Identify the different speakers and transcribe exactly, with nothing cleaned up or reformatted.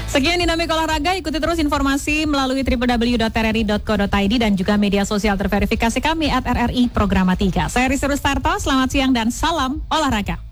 Speaker 1: Sekian Dinamik Olahraga, ikuti terus informasi melalui w w w dot r r i dot co dot i d dan juga media sosial terverifikasi kami at R R I Programa tiga. Saya Rizky Rustarto, selamat siang dan salam olahraga.